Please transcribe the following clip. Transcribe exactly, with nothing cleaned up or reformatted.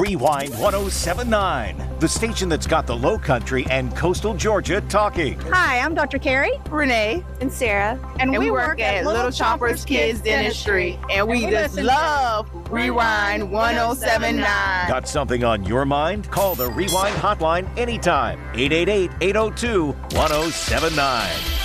Rewind one oh seven nine, the station that's got the Low Country and coastal Georgia talking. Hi, I'm Doctor Carrie, Renee, and Sarah, and, and we, we work, work at Little Choppers Kids Dentistry, and we, and we just love Rewind one oh seven nine. Got something on your mind? Call the Rewind hotline anytime. eight eight eight, eight oh two, one oh seven nine.